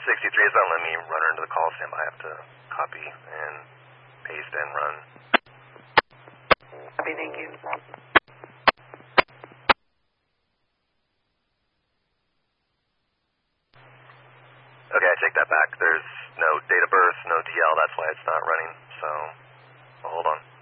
63 is not letting me run her into the call stand, but I have to copy and paste and run. Copy, thank you. Okay, I take that back. There's no date of birth, no TL, that's why it's not running, so I'll hold on.